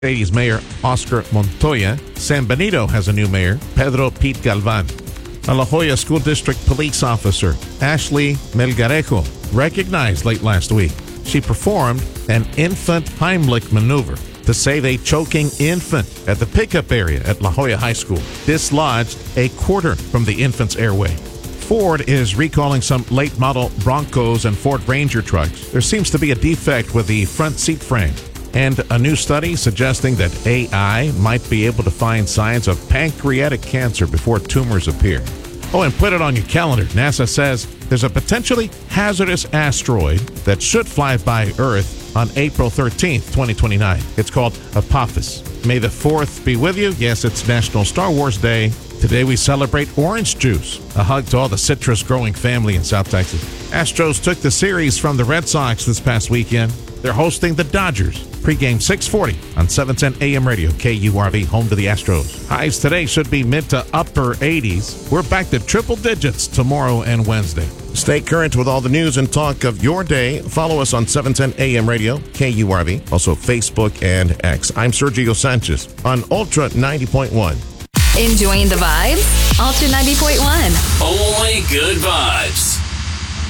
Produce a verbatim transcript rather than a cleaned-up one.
eighties Mayor Oscar Montoya. San Benito has a new mayor, Pedro Pete Galvan. A La Jolla School District police officer, Ashley Melgarejo, recognized late last week. She performed an infant Heimlich maneuver to save a choking infant at the pickup area at La Jolla High School, dislodged a quarter from the infant's airway. Ford is recalling some late model Broncos and Ford Ranger trucks. There seems to be a defect with the front seat frame, and a new study suggesting that A I might be able to find signs of pancreatic cancer before tumors appear. Oh, and put it on your calendar. NASA says there's a potentially hazardous asteroid that should fly by Earth on April thirteenth, twenty twenty-nine. It's called Apophis. May the fourth be with you. Yes, it's National Star Wars Day. Today we celebrate orange juice. A hug to all the citrus-growing family in South Texas. Astros took the series from the Red Sox this past weekend. They're hosting the Dodgers. Pre-game six forty on seven ten A M radio, K U R V, home to the Astros. Highs today should be mid to upper eighties. We're back to triple digits tomorrow and Wednesday. Stay current with all the news and talk of your day. Follow us on seven ten A M radio, K U R V, also Facebook and X. I'm Sergio Sanchez on Ultra ninety point one. Enjoying the vibes? Ultra ninety point one. Only good vibes.